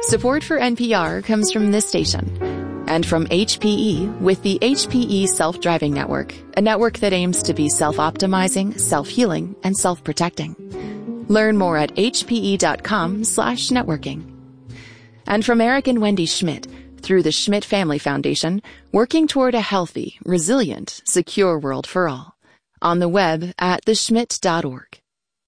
Support for NPR comes from this station and from HPE with the HPE Self-Driving Network, a network that aims to be self-optimizing, self-healing, and self-protecting. Learn more at hpe.com/networking. And from Eric and Wendy Schmidt, through the Schmidt Family Foundation, working toward a healthy, resilient, secure world for all. On the web at theschmidt.org.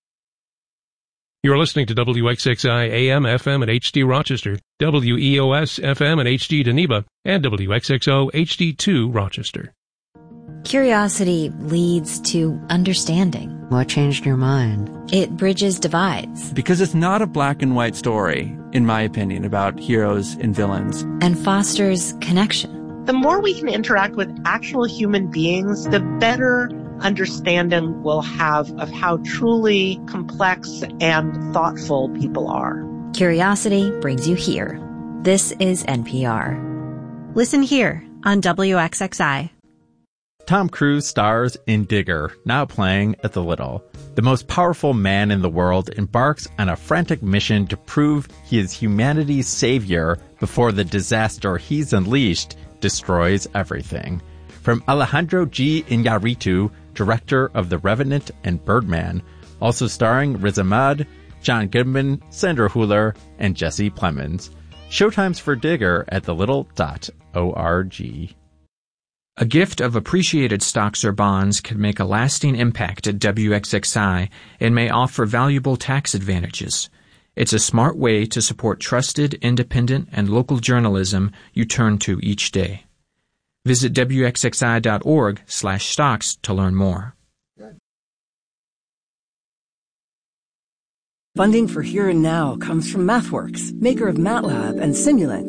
You're listening to WXXI AM, FM, and HD Rochester, WEOS, FM, and HD Geneva, and WXXO HD2 Rochester. Curiosity leads to understanding. What changed your mind? It bridges divides. Because it's not a black and white story, in my opinion, about heroes and villains. And fosters connection. The more we can interact with actual human beings, the better understanding we'll have of how truly complex and thoughtful people are. Curiosity brings you here. This is NPR. Listen here on WXXI. Tom Cruise stars in Digger, now playing at the Little. The most powerful man in the world embarks on a frantic mission to prove he is humanity's savior before the disaster he's unleashed destroys everything. From Alejandro G. Iñárritu, director of The Revenant and Birdman, also starring Riz Ahmed, John Goodman, Sandra Hüller, and Jesse Plemons. Showtimes for Digger at thelittle.org. A gift of appreciated stocks or bonds can make a lasting impact at WXXI and may offer valuable tax advantages. It's a smart way to support trusted, independent, and local journalism you turn to each day. Visit WXXI.org/stocks to learn more. Funding for Here and Now comes from MathWorks, maker of MATLAB and Simulink.